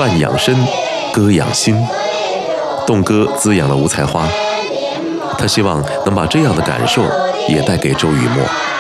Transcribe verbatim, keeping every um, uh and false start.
饭养身，歌养心。动歌滋养了吴菜花，他希望能把这样的感受也带给周雨墨。